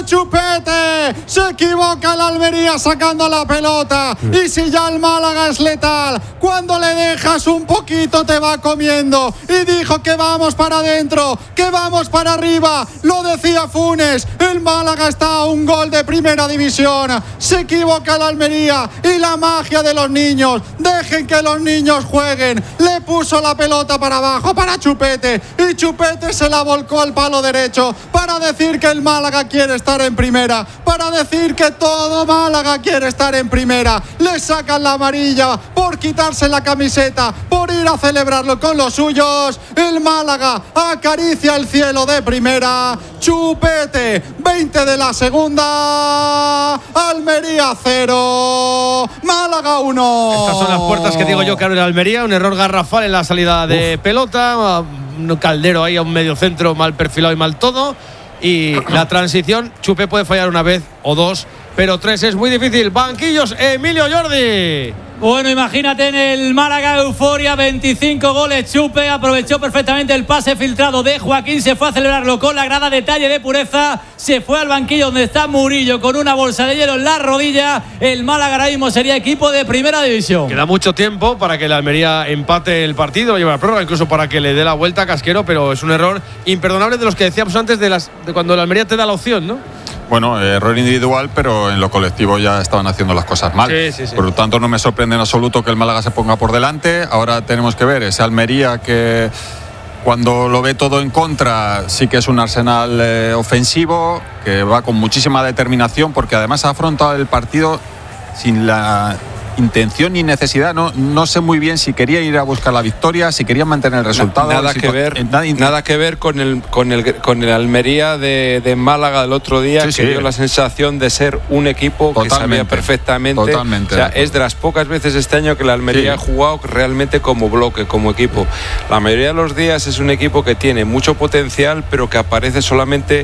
Chupete. Se equivoca el Almería sacando la pelota. Y si ya el Málaga es letal, cuando le dejas un poquito te va comiendo. Y dijo que vamos para adentro, que vamos para arriba. Lo decía Funes. El Málaga está a un gol de primera división. Se equivoca el Almería y la magia de los niños. Dejen que los niños jueguen. Le puso la pelota para abajo para Chupete y Chupete se la volcó al palo derecho para decir que el Málaga quiere estar en primera, para decir que todo Málaga quiere estar en primera. Le sacan la amarilla por quitarse la camiseta, por ir a celebrarlo con los suyos. El Málaga acaricia el cielo de primera. Chupete, 20 de la segunda. Almería 0, Málaga 1. Estas son las puertas que digo yo que abre el Almería. Un error garrafal en la salida de pelota. Un Caldero ahí a un medio centro mal perfilado y mal todo. Y la transición, Chupé puede fallar una vez o dos, pero tres es muy difícil. Banquillos, Emilio Jordi. Bueno, imagínate en el Málaga euforia, 25 goles. Chupe aprovechó perfectamente el pase filtrado de Joaquín, se fue a celebrarlo con la grada, detalle de pureza, se fue al banquillo donde está Murillo con una bolsa de hielo en la rodilla. El Málaga ahora mismo sería equipo de primera división. Queda mucho tiempo para que el Almería empate el partido, lleva la prórroga, incluso para que le dé la vuelta a Casquero, pero es un error imperdonable de los que decíamos antes de cuando el Almería te da la opción, ¿no? Bueno, error individual, pero en lo colectivo ya estaban haciendo las cosas mal. Sí. Por lo tanto, no me sorprende en absoluto que el Málaga se ponga por delante. Ahora tenemos que ver ese Almería que cuando lo ve todo en contra sí que es un arsenal ofensivo, que va con muchísima determinación, porque además ha afrontado el partido sin la intención ni necesidad. No sé muy bien si quería ir a buscar la victoria, si quería mantener el resultado. Nada que ver con el Almería de Málaga del otro día, que dio la sensación de ser un equipo que sabía perfectamente. Totalmente. O sea, es de las pocas veces este año que el Almería ha jugado realmente como bloque, como equipo. La mayoría de los días es un equipo que tiene mucho potencial, pero que aparece solamente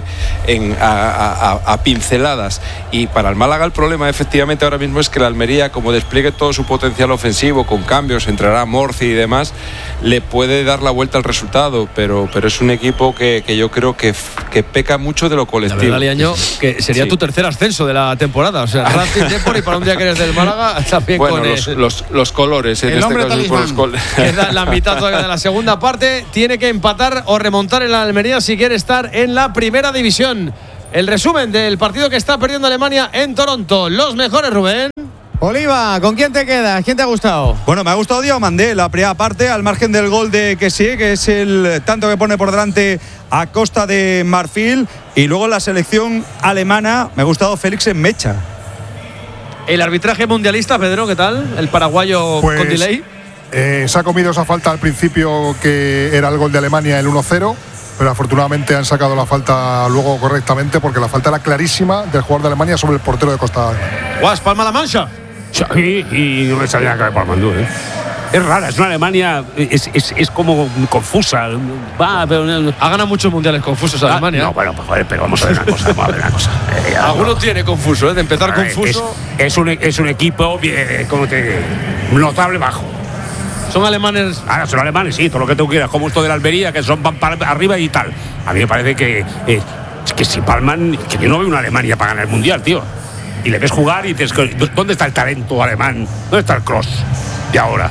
a pinceladas. Y para el Málaga el problema efectivamente ahora mismo es que el Almería, como despliegue todo su potencial ofensivo con cambios, entrará Morci y demás, le puede dar la vuelta al resultado, pero es un equipo que yo creo que peca mucho de lo colectivo. La verdad, Liaño, que sería tu tercer ascenso de la temporada, o sea, Racing Depor, y para un día que eres del Málaga también bueno, con los colores en el este hombre caso los colores. Queda la mitad todavía de la segunda parte, tiene que empatar o remontar en la Almería si quiere estar en la primera división. El resumen del partido que está perdiendo Alemania en Toronto. Los mejores, Rubén. Oliva, ¿con quién te quedas? ¿Quién te ha gustado? Bueno, me ha gustado Diomandé, la primera parte, al margen del gol de Kessie, que es el tanto que pone por delante a Costa de Marfil. Y luego en la selección alemana me ha gustado Félix en Mecha. El arbitraje mundialista, Pedro, ¿qué tal? El paraguayo con delay. Se ha comido esa falta al principio, que era el gol de Alemania, el 1-0. Pero afortunadamente han sacado la falta luego correctamente, porque la falta era clarísima del jugador de Alemania sobre el portero de Costa. Guas, Palma la Mancha. Sí, y no me sabía que Palmandú, ¿eh? Es rara, es una Alemania, es como confusa. Ha ganado muchos mundiales confusos Alemania. No, bueno, pues joder, pero vamos a ver una cosa. Alguno tiene confuso, de empezar confuso. Es un equipo, como te notable bajo. Son alemanes. Ahora son alemanes, sí, todo lo que tú quieras, como esto de la Almería, que van para arriba y tal. A mí me parece que si palman, que yo no veo una Alemania para ganar el mundial, tío. Y le ves jugar y dices, ¿dónde está el talento alemán? ¿Dónde está el cross? Y ahora.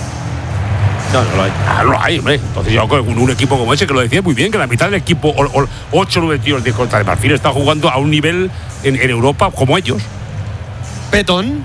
No lo hay. No lo hay, hombre. Entonces yo con un equipo como ese, que lo decía muy bien, que la mitad del equipo, 8 o 9 tíos de Costa de Marfil, está jugando a un nivel en Europa como ellos. Petón.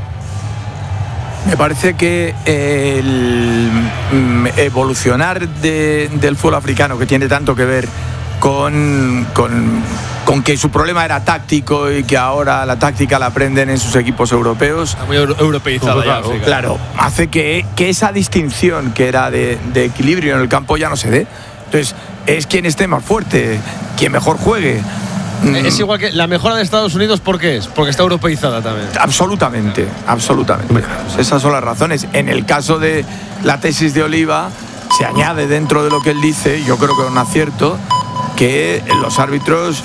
Me parece que el evolucionar del fútbol africano, que tiene tanto que ver con que su problema era táctico y que ahora la táctica la aprenden en sus equipos europeos. Está muy europeizada ya, África. Claro, hace que esa distinción que era de equilibrio en el campo ya no se dé. Entonces, es quien esté más fuerte, quien mejor juegue. Es igual que la mejora de Estados Unidos, ¿por qué es? Porque está europeizada también. Absolutamente. Esas son las razones. En el caso de la tesis de Oliva, se añade dentro de lo que él dice, yo creo que es un acierto, que los árbitros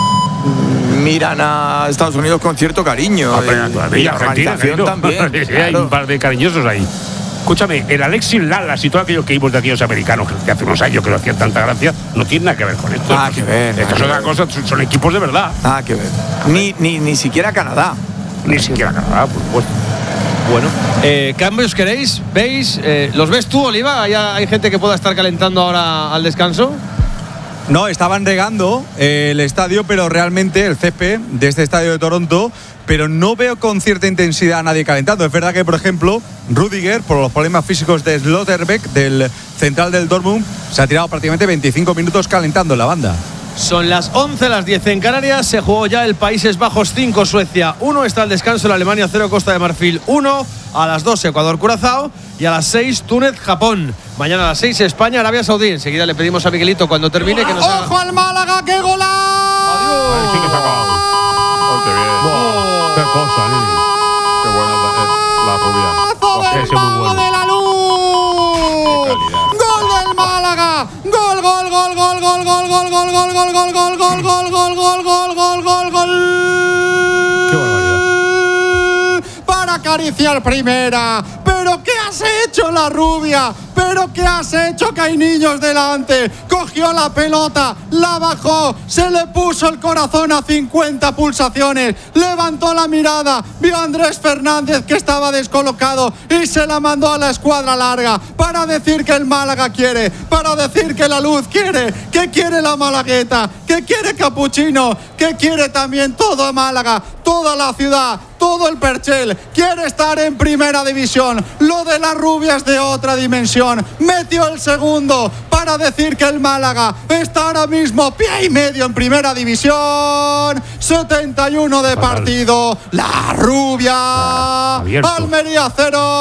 miran a Estados Unidos con cierto cariño. Y Argentina también. también. Sí, hay un par de cariñosos ahí. Escúchame, el Alexis Lalas y todos aquellos que vimos de aquellos americanos que hace unos años que no hacían tanta gracia, no tiene nada que ver con esto. Nada que ver. Esto es otra cosa, son equipos de verdad. Nada que ver. Ni siquiera Canadá. Ni siquiera Canadá, por supuesto. Bueno, ¿cambios queréis? ¿Veis? ¿Los ves tú, Oliva? ¿Hay gente que pueda estar calentando ahora al descanso? No, estaban regando el estadio, pero realmente el césped de este estadio de Toronto, pero no veo con cierta intensidad a nadie calentando. Es verdad que, por ejemplo, Rudiger, por los problemas físicos de Slotterbeck, del central del Dortmund, se ha tirado prácticamente 25 minutos calentando la banda. Son las 11, las 10 en Canarias. Se jugó ya el Países Bajos 5, Suecia 1. Está el descanso en Alemania 0, Costa de Marfil 1. A las 2, Ecuador, Curazao. Y a las 6, Túnez, Japón. Mañana a las 6, España, Arabia Saudí. Enseguida le pedimos a Miguelito cuando termine que nos haga... ¡Ojo al Málaga! ¡Qué golazo! Ay, sí que se ha acabado. Oh, qué bien. Qué cosa, Qué buena la rubia. ¡Del Mago de la Luz! ¡Gol del Málaga! ¡Gol, gol, gol, gol, gol, gol, gol, gol, gol, gol, gol, gol, gol, gol, gol, gol, gol, gol, gol, gol! Qué barbaridad. Para acariciar primera. ¿Pero qué has hecho, la rubia? ¿Pero qué has hecho, que hay niños delante? Cogió la pelota, la bajó, se le puso el corazón a 50 pulsaciones, levantó la mirada, vio a Andrés Fernández que estaba descolocado y se la mandó a la escuadra larga para decir que el Málaga quiere, para decir que la Luz quiere, que quiere la Malagueta, que quiere Capuchino, que quiere también todo Málaga, toda la ciudad, todo el Perchel, quiere estar en primera división. Lo de la rubia es de otra dimensión. Metió el segundo para decir que el Málaga está ahora mismo pie y medio en primera división. 71 de partido. La rubia. Almería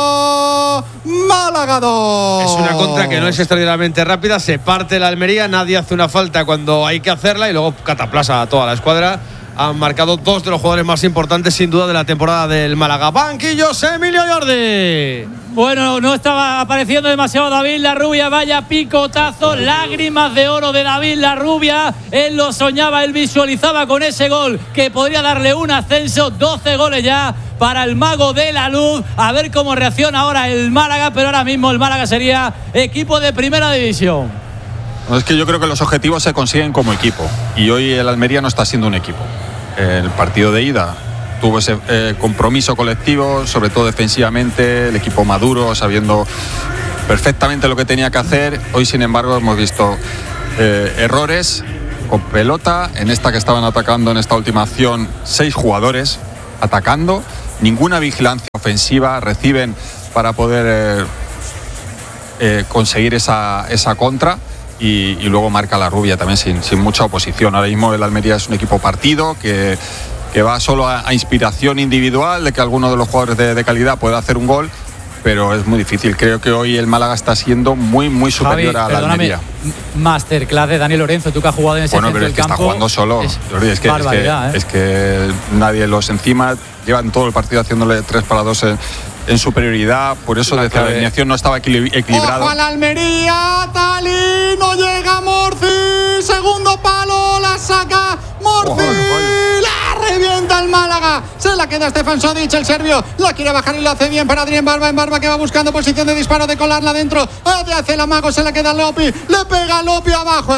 0, Málaga 2. Es una contra que no es extraordinariamente rápida. Se parte la Almería, nadie hace una falta cuando hay que hacerla y luego cataplasa a toda la escuadra. Han marcado dos de los jugadores más importantes sin duda de la temporada del Málaga. Banquillos, Emilio Jordi. Bueno, no estaba apareciendo demasiado David Larrubia. Vaya picotazo, lágrimas de oro de David Larrubia. Él lo soñaba, él visualizaba con ese gol que podría darle un ascenso. 12 goles ya para el Mago de la Luz. A ver cómo reacciona ahora el Málaga, pero ahora mismo el Málaga sería equipo de primera división. No, es que yo creo que los objetivos se consiguen como equipo y hoy el Almería no está siendo un equipo. El partido de ida tuvo ese compromiso colectivo, sobre todo defensivamente, el equipo maduro, sabiendo perfectamente lo que tenía que hacer. Hoy, sin embargo, hemos visto errores con pelota. En esta que estaban atacando, en esta última acción, 6 jugadores atacando, ninguna vigilancia ofensiva, reciben para poder conseguir esa contra. Y luego marca la rubia también sin mucha oposición. Ahora mismo el Almería es un equipo partido que va solo a inspiración individual de que alguno de los jugadores de calidad pueda hacer un gol, pero es muy difícil. Creo que hoy el Málaga está siendo muy superior a la Almería. Masterclass de Daniel Lorenzo, tú que has jugado en ese centro pero es del que campo. está jugando solo. Es que nadie los encima. Llevan todo el partido haciéndole 3-2 en superioridad. Por eso desde la alineación no estaba equilibrado. ¡Ojo a la Almería! ¡Talí! ¡No llega Morci! ¡Segundo palo! ¡La saca Morci! ¡La revienta el Málaga! Se la queda Stefan Sodic, el serbio. La quiere bajar y lo hace bien para Adrián Barba. En Barba que va buscando posición de disparo, de colarla dentro. Hace el amago, se la queda Lopi. Le pega Lopi abajo,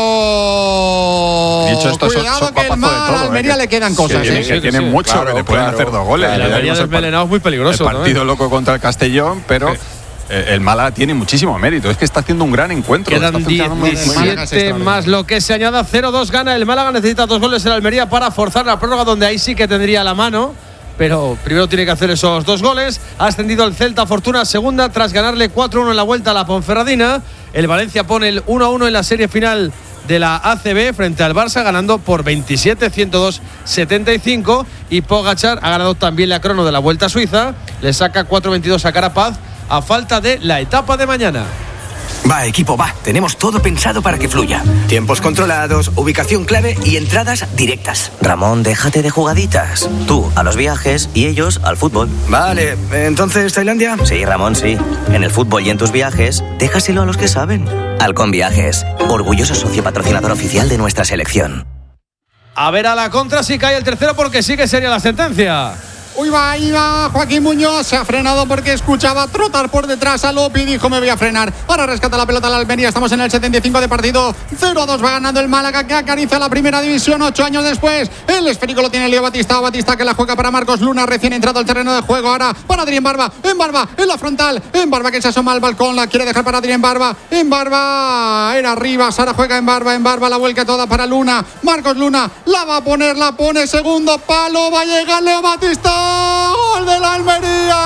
Herrero. Dicho esto, cuidado que el Almería le quedan cosas. Tiene mucho, claro, que le pueden hacer 2 goles. El Almería desmelenado es muy peligroso. El partido loco contra el Castellón, pero el Málaga tiene muchísimo mérito. Es que está haciendo un gran encuentro. Quedan 17 más lo que se añada. 0-2 gana el Málaga. Necesita 2 goles el Almería para forzar la prórroga, donde ahí sí que tendría la mano. Pero primero tiene que hacer esos 2 goles. Ha ascendido el Celta Fortuna segunda tras ganarle 4-1 en la vuelta a la Ponferradina. El Valencia pone el 1-1 en la serie final de la ACB frente al Barça, ganando por 27, 102-75. Y Pogačar ha ganado también la crono de la Vuelta a Suiza. Le saca 4-22 a Carapaz a falta de la etapa de mañana. Va, equipo, va. Tenemos todo pensado para que fluya. Tiempos controlados, ubicación clave y entradas directas. Ramón, déjate de jugaditas. Tú a los viajes y ellos al fútbol. Vale, ¿entonces Tailandia? Sí, Ramón, sí. En el fútbol y en tus viajes, déjaselo a los que saben. Halcón Viajes, orgulloso socio patrocinador oficial de nuestra selección. A ver a la contra si cae el tercero, porque sí que sería la sentencia. Ahí va Joaquín Muñoz. Se ha frenado porque escuchaba trotar por detrás a Lopi y dijo me voy a frenar. Ahora rescata la pelota la Almería. Estamos en el 75 de partido. 0-2 va ganando el Málaga, que acaricia la primera división 8 años después. El esférico lo tiene Leo Batista. Batista que la juega para Marcos Luna, recién entrado al terreno de juego. Ahora para Adrián Barba. En la frontal. En Barba que se asoma al balcón. La quiere dejar para Adrián Barba. En Barba era Rivas. Ahora juega en Barba la vuelca toda para Luna. Marcos Luna la va a poner, la pone, segundo palo. Va a llegar Leo Batista. ¡Gol de la Almería!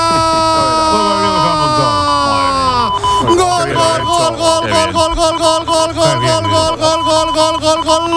¡Gol, gol, gol, gol, gol, gol, gol, gol, gol, gol, gol!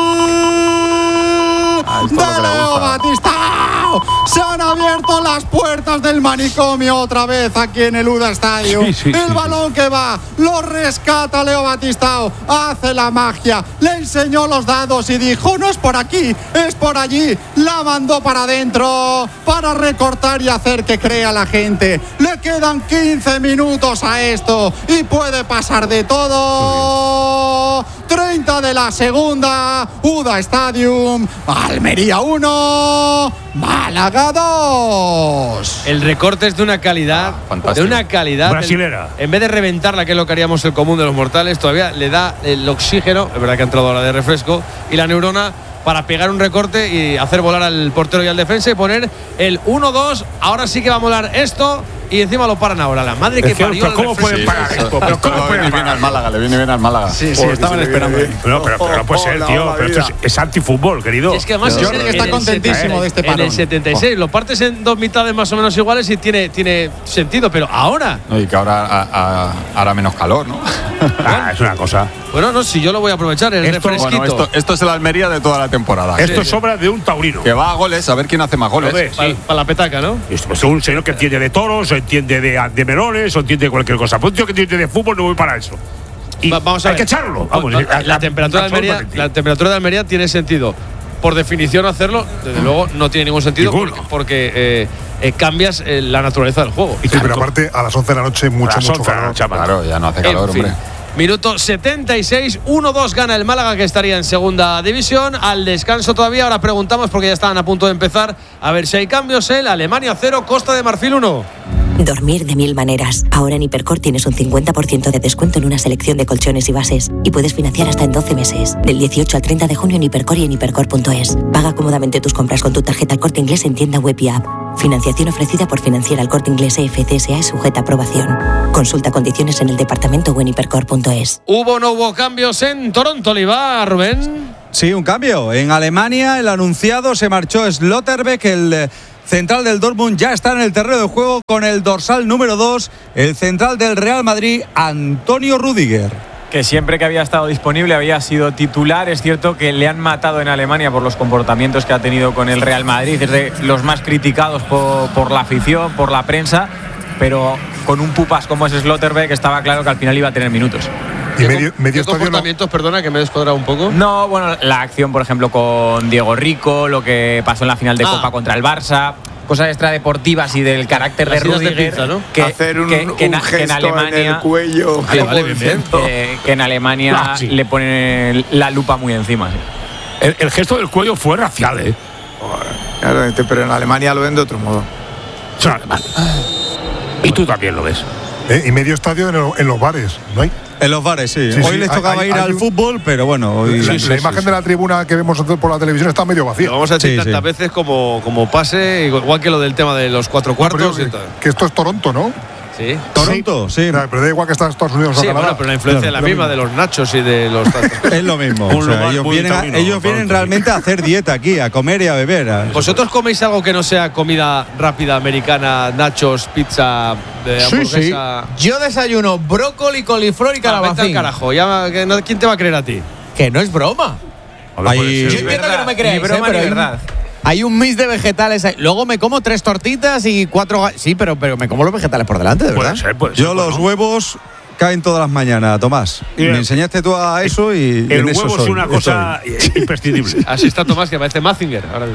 ¡De Leo Batista! Se han abierto las puertas del manicomio otra vez aquí en el UDA Stadium. El balón que va, lo rescata Leo Batistao, hace la magia, le enseñó los dados y dijo no es por aquí, es por allí. La mandó para adentro para recortar y hacer que crea la gente. Le quedan 15 minutos a esto y puede pasar de todo. 30 de la segunda, UDA Stadium, Almería 1, Málaga 2. El recorte es de una calidad, brasilera. En vez de reventarla, que es lo que haríamos el común de los mortales, todavía le da el oxígeno, es verdad que ha entrado ahora de refresco, y la neurona para pegar un recorte y hacer volar al portero y al defensa y poner el 1-2. Ahora sí que va a molar esto. Y encima lo paran ahora. La madre que parió. ¿Cómo pueden parar esto? Le viene bien al Málaga. Sí, estaban esperando. Pero no puede ser, tío. Pero esto es antifútbol, querido. Es que además está contentísimo de este parón. En el 76 lo partes en dos mitades más o menos iguales y tiene sentido. Pero ahora. No, y que ahora hará menos calor, ¿no? Es una cosa. Bueno, no, si yo lo voy a aprovechar. Refresquito. Bueno, esto es el Almería de toda la temporada. Esto es obra de un taurino. Que va a goles, a ver quién hace más goles. Para la petaca, ¿no? Esto es un señor que entiende de toros, o entiende de melones, o entiende de cualquier cosa. Pues un tío que entiende de fútbol no voy para eso. Y vamos a ver. Hay que echarlo. Vamos, la temperatura de Almería tiene sentido. Por definición hacerlo, desde luego, no tiene ningún sentido porque cambias la naturaleza del juego. Sí, pero aparte a las 11 de la noche mucho calor. Claro, ya no hace calor, hombre. Minuto 76, 1-2 gana el Málaga, que estaría en segunda división. Al descanso todavía, ahora preguntamos porque ya estaban a punto de empezar. A ver si hay cambios. Alemania 0, Costa de Marfil 1. Dormir de mil maneras. Ahora en Hipercor tienes un 50% de descuento en una selección de colchones y bases. Y puedes financiar hasta en 12 meses. Del 18 al 30 de junio en Hipercor y en hipercor.es. Paga cómodamente tus compras con tu tarjeta El Corte Inglés en tienda web y app. Financiación ofrecida por Financiera El Corte Inglés EFCSA es sujeta a aprobación. Consulta condiciones en el departamento o en hipercor.es. ¿Hubo o no hubo cambios en Toronto, Oliva, Rubén? Sí, un cambio. En Alemania el anunciado se marchó Slotterbeck, el central del Dortmund, ya está en el terreno de juego con el dorsal número 2, el central del Real Madrid, Antonio Rüdiger. Que siempre que había estado disponible había sido titular. Es cierto que le han matado en Alemania por los comportamientos que ha tenido con el Real Madrid, es de los más criticados por la afición, por la prensa, pero con un pupas como es Slotterbeck estaba claro que al final iba a tener minutos. ¿Qué comportamientos, perdona, que me he descuadrado un poco? No, bueno, la acción, por ejemplo, con Diego Rico, lo que pasó en la final de Copa contra el Barça, cosas extradeportivas y del carácter de Rüdiger, ¿no? Hacer un gesto en Alemania, en el cuello. Que en Alemania le ponen la lupa muy encima. Sí. El gesto del cuello fue racial, ¿eh? Claro, pero en Alemania lo ven de otro modo. Son alemanes. Y tú también lo ves. Y medio estadio en los bares, ¿no hay? En los bares, sí. Hoy les tocaba ir al fútbol, pero bueno. Hoy la imagen de la tribuna que vemos por la televisión está medio vacía. Lo vamos a decir tantas veces como pase, igual que lo del tema de los 4 cuartos. Que esto es Toronto, ¿no? Sí. Toronto, sí. Pero da igual que está en Estados Unidos o Canadá. Bueno, pero la influencia es la misma de los nachos y de los es lo mismo. O sea, ellos vienen realmente a hacer dieta aquí, a comer y a beber. ¿Vosotros coméis algo que no sea comida rápida americana, nachos, pizza, hamburguesa? Sí. Yo desayuno brócoli, coliflor y calabacín. Vete al carajo. ¿Quién te va a creer a ti? Que no es broma. Yo entiendo que no me creáis, pero es verdad. Hay un mix de vegetales ahí. Luego me como 3 tortitas y 4... Sí, pero me como los vegetales por delante, de verdad. Puede ser, yo los huevos caen todas las mañanas, Tomás. Me enseñaste tú a eso y el huevo es una cosa imprescindible. Así está Tomás, que parece Mazinger. Ahora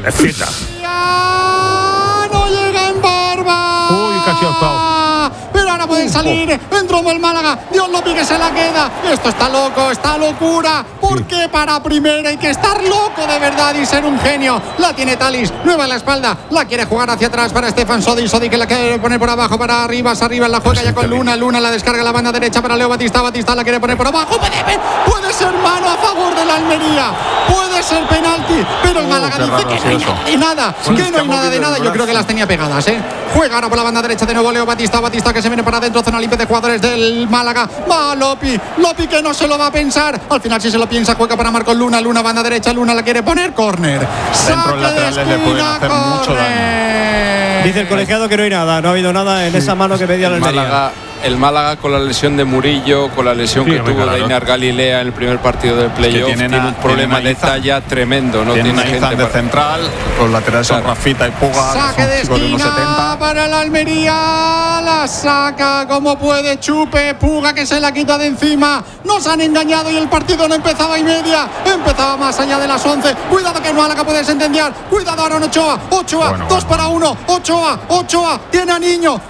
no llega en Barba. Uy, casi ha estado. Pero ahora puede salir. Entró el Málaga. Dios lo pide, se la queda. Esto está loco, está locura. Porque para primera hay que estar loco de de verdad y ser un genio. La tiene Thalys, nueva en la espalda, la quiere jugar hacia atrás para Stefan Sodi, Sodi que la quiere poner por abajo para Arribas, Arribas la juega ya con Luna, Luna la descarga a la banda derecha para Leo Batista, Batista la quiere poner por abajo, puede ser mano a favor de la Almería, puede ser penalti, pero el Málaga dice que no hay nada de nada, que no hay nada de nada. Yo creo que las tenía pegadas, Juega ahora por la banda derecha de nuevo Leo Batista, Batista que se viene para adentro, zona limpia de jugadores del Málaga, va Lopi, Lopi que no se lo va a pensar, al final si se lo piensa juega para Marcos Luna, Luna banda derecha, Luna la quiere poner, córner, dentro los laterales le pueden hacer mucho daño. Dice el colegiado que no hay nada, no ha habido nada en esa mano que pedía el Almería. El Málaga con la lesión de Murillo, con la lesión que tuvo de Einar Galilea en el primer partido del playoff, tiene un problema de talla tremendo. No tiene gente de central, los laterales son Rafita y Puga. Saque de esquina para el Almería, la saca como puede Chupe, Puga que se la quita de encima. Nos han engañado y el partido no empezaba y media, empezaba más allá de las 11. Cuidado que el Málaga puede sentenciar, cuidado Aaron Ochoa, Ochoa, 2 para 1, Ochoa, tiene a Niño,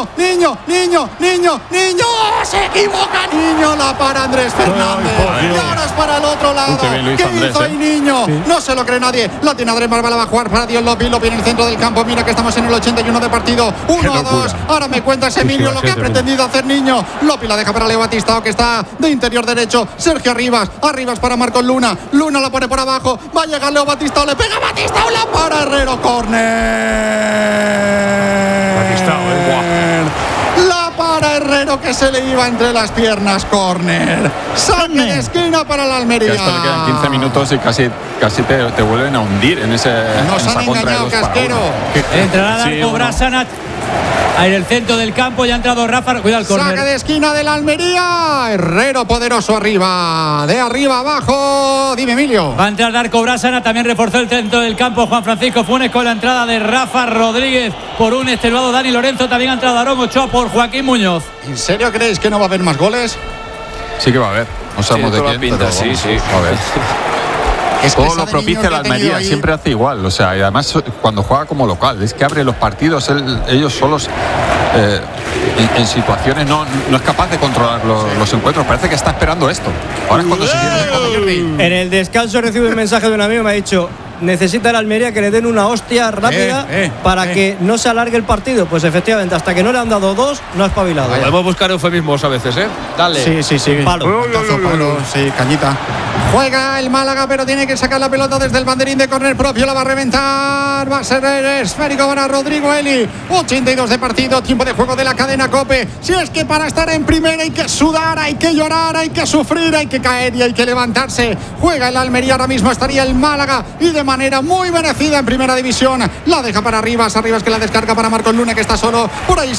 se equivoca Niño, la para Andrés Fernández y ahora es para el otro lado. ¿Qué hizo ahí Niño? No se lo cree nadie, la tiene Andrés Barbala, va a jugar para Dios Lopi en el centro del campo, mira que estamos en el 81 de partido, 1-2, ahora me cuentas Emilio lo que ha pretendido hacer Niño. Lopi la deja para Leo Batista que está de interior derecho, Sergio Arribas para Marcos Luna, Luna la pone por abajo, va a llegar Leo Batista, le pega Batista, la para Herrero, córner. Para Herrero que se le iba entre las piernas, córner, saque de esquina para la Almería. Que a esto le quedan 15 minutos y casi te vuelven a hundir en ese. Nos han engañado, Casquero. Entrará Darko Brasanac en el centro del campo, ya ha entrado Rafa, cuidado el córner. Saque de esquina de la Almería, Herrero poderoso arriba, de arriba abajo, dime Emilio. Va a entrar Darko Brasanac, también reforzó el centro del campo Juan Francisco Funes con la entrada de Rafa Rodríguez por un extenuado Dani Lorenzo, también ha entrado Aaron Ochoa por Joaquín Muñoz. ¿En serio creéis que no va a haber más goles? Sí que va a haber, no sabemos de quién, pinta, pero sí. A ver. Todo lo propicia la Almería, siempre hace igual, o sea, y además cuando juega como local, es que abre los partidos ellos solos en situaciones, no es capaz de controlar los encuentros, parece que está esperando esto. Ahora es cuando se quiere. En el descanso recibo un mensaje de un amigo, me ha dicho: necesita la Almería que le den una hostia rápida para que no se alargue el partido. Pues efectivamente, hasta que no le han dado 2, no ha espabilado. Podemos buscar eufemismos a veces, Dale. Sí. Palo, sí, cañita. Juega el Málaga, pero tiene que sacar la pelota desde el banderín de córner propio. La va a reventar. Va a ser esférico para Rodrigo Eli. 82 de partido, tiempo de juego de la cadena COPE. Si es que para estar en primera hay que sudar, hay que llorar, hay que sufrir, hay que caer y hay que levantarse. Juega el Almería, ahora mismo estaría el Málaga y de manera muy merecida en primera división. La deja para Arribas que la descarga para Marcos Luna, que está solo. Por ahí